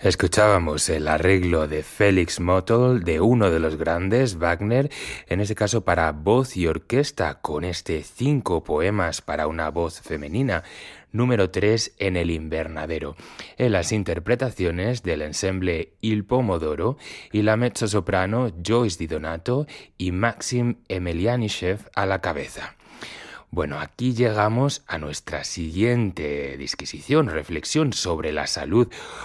Escuchábamos el arreglo de Félix Mottl de uno de los grandes, Wagner, en este caso para voz y orquesta, con este 5 poemas para una voz femenina, número 3 en el invernadero, en las interpretaciones del ensemble Il Pomodoro y la mezzosoprano Joyce Di Donato y Maxim Emelianishev a la cabeza. Bueno, aquí llegamos a nuestra siguiente disquisición, reflexión sobre la salud.